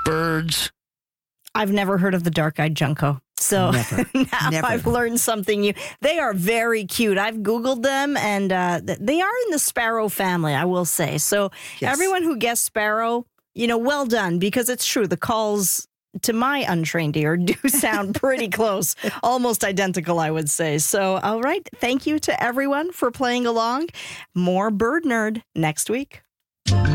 birds. I've never heard of the dark-eyed junco. So now I've learned something new. They are very cute. I've Googled them, and they are in the sparrow family, I will say. So everyone who guessed sparrow, well done, because it's true. The calls to my untrained ear do sound pretty close, almost identical, I would say. So, all right. Thank you to everyone for playing along. More Bird Nerd next week.